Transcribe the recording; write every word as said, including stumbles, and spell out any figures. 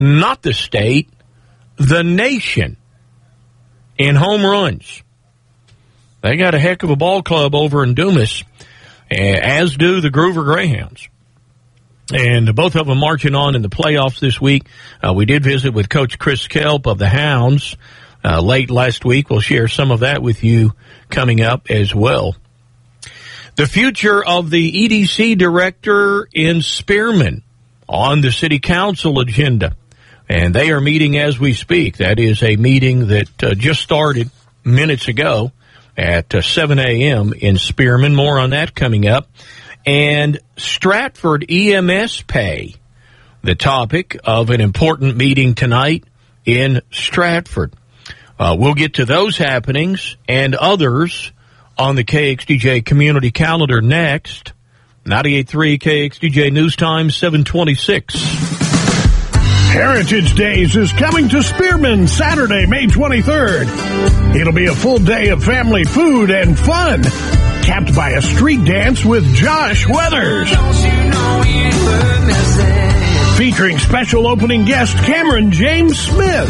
not the state, the nation in home runs. They got a heck of a ball club over in Dumas, as do the Groover Greyhounds. And both of them marching on in the playoffs this week. Uh, we did visit with Coach Chris Kelp of the Hounds uh, late last week. We'll share some of that with you coming up as well. The future of the E D C director in Spearman on the city council agenda. And they are meeting as we speak. That is a meeting that uh, just started minutes ago at uh, seven a.m. in Spearman. More on that coming up. And Stratford E M S pay, the topic of an important meeting tonight in Stratford. Uh, we'll get to those happenings and others on the K X D J community calendar next. ninety-eight point three K X D J News Time, seven twenty-six. Heritage Days is coming to Spearman Saturday, May twenty-third. It'll be a full day of family food and fun, capped by a street dance with Josh Weathers. Featuring special opening guest Cameron James Smith.